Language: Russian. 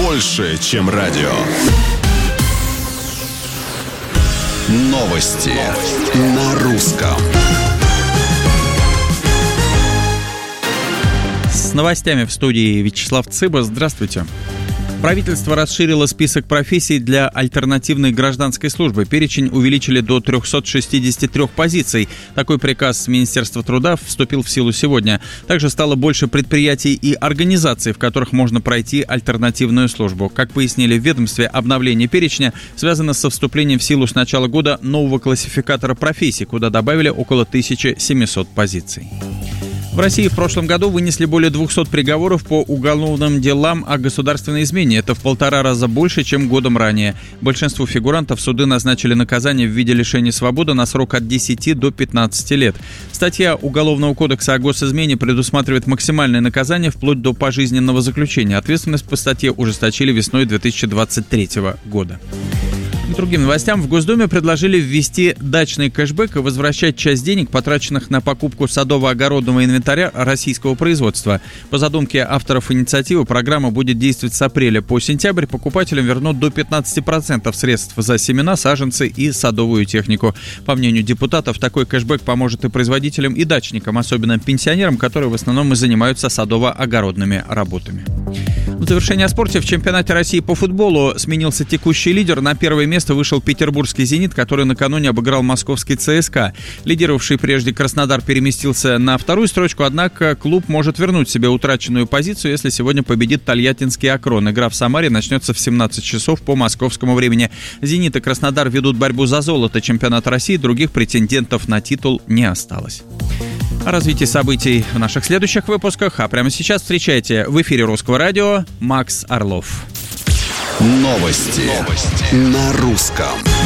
больше, чем радио. Новости на русском. С новостями в студии Вячеслав Цыба. Здравствуйте. Правительство расширило список профессий для альтернативной гражданской службы. Перечень увеличили до 363 позиций. Такой приказ Министерства труда вступил в силу сегодня. Также стало больше предприятий и организаций, в которых можно пройти альтернативную службу. Как пояснили в ведомстве, обновление перечня связано со вступлением в силу с начала года нового классификатора профессий, куда добавили около 1700 позиций. В России в прошлом году вынесли более 200 приговоров по уголовным делам о государственной измене. Это в 1,5 раза больше, чем годом ранее. Большинству фигурантов суды назначили наказание в виде лишения свободы на срок от 10 до 15 лет. Статья Уголовного кодекса о госизмене предусматривает максимальное наказание вплоть до пожизненного заключения. Ответственность по статье ужесточили весной 2023 года. К другим новостям. В Госдуме предложили ввести дачный кэшбэк и возвращать часть денег, потраченных на покупку садово-огородного инвентаря российского производства. По задумке авторов инициативы, программа будет действовать с апреля по сентябрь. Покупателям вернут до 15% средств за семена, саженцы и садовую технику. По мнению депутатов, такой кэшбэк поможет и производителям, и дачникам, особенно пенсионерам, которые в основном и занимаются садово-огородными работами. В завершение о спорте. В чемпионате России по футболу сменился текущий лидер. На первое место вышел петербургский «Зенит», который накануне обыграл московский ЦСКА. Лидировавший прежде Краснодар переместился на вторую строчку, однако клуб может вернуть себе утраченную позицию, если сегодня победит тольяттинский «Акрон». Игра в Самаре начнется в 17 часов по московскому времени. «Зенит» и «Краснодар» ведут борьбу за золото чемпионата России. Других претендентов на титул не осталось. О развитии событий в наших следующих выпусках. А прямо сейчас встречайте в эфире Русского радио Макс Орлов. Новости на русском.